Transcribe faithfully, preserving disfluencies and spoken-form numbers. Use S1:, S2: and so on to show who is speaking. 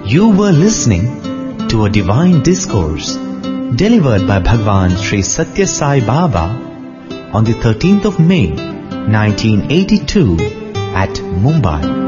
S1: You were listening to a divine discourse delivered by Bhagwan Sri Satya Sai Baba on the thirteenth of May nineteen eighty-two at Mumbai.